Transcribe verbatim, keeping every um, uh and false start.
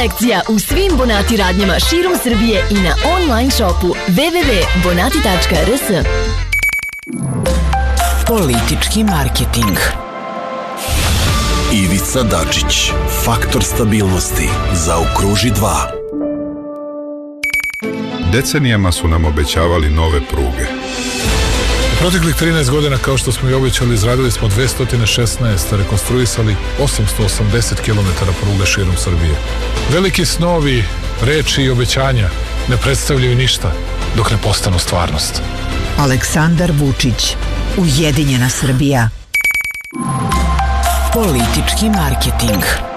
kolekcija u svim Bonati radnjama širom Srbije i na online shopu w w w tačka bonati tačka r s. Politički marketing. Ivica Dačić, faktor stabilnosti, zaokruži dva. Decenijama su nam obećavali nove pruge. U proteklih trinaest godina, kao što smo i obećali, izradili smo dvesta šesnaest, rekonstruisali osamsto osamdeset kilometara pruga širom Srbije. Veliki snovi, reči i obećanja ne predstavljaju ništa dok ne postanu stvarnost. Aleksandar Vučić, Ujedinjena Srbija. Politički marketing.